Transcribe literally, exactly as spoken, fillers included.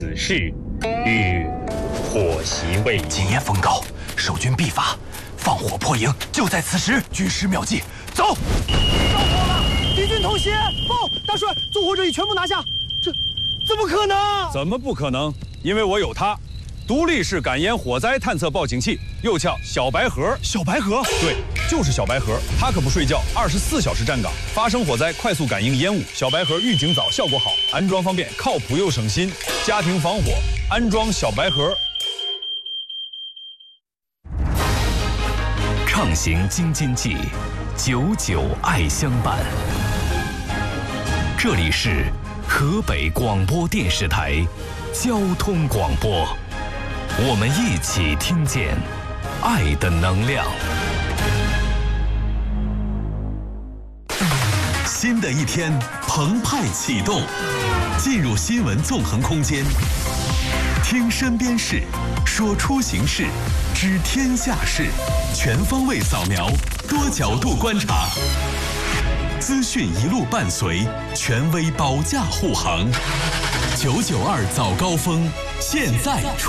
此事欲火袭未尽， 今夜风高，守军必发，放火破营就在此时。军师妙计，走！ 着火了，敌军偷袭！报，大帅，纵火者已全部拿下。这怎么可能？ 怎么不可能？因为我有它。 独立式感烟火灾探测报警器，又叫小白盒。 小白盒， 对，就是小白盒。它可不睡觉，二十四小时站岗，发生火灾快速感应烟雾。小白盒预警早，效果好，安装方便，靠谱又省心。家庭防火，安装小白盒。 畅行京津冀，久久爱相伴。这里是河北广播电视台交通广播。 我们一起听见爱的能量。新的一天澎湃启动，进入新闻纵横空间，听身边事，说出行事，知天下事，全方位扫描，多角度观察，资讯一路伴随，权威保驾护航。九九二早高峰，现在出。